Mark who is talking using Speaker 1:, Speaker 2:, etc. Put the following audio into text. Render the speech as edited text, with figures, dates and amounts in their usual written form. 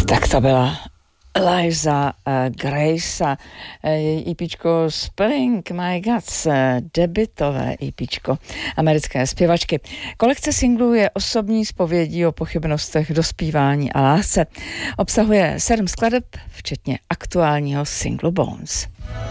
Speaker 1: Tak to byla Liza Grace, její EPčko Spilling My Guts, debutové EPčko americké zpěvačky. Kolekce singlů je osobní zpovědí o pochybnostech, dospívání a lásce. Obsahuje 7 skladeb, včetně aktuálního singlu Bones.